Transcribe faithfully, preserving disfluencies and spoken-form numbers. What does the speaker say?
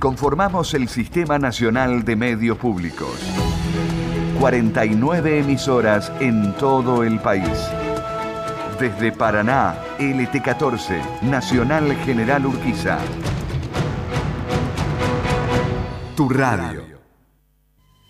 Conformamos el Sistema Nacional de Medios Públicos. cuarenta y nueve emisoras en todo el país. Desde Paraná, L T catorce, Nacional General Urquiza. Tu radio.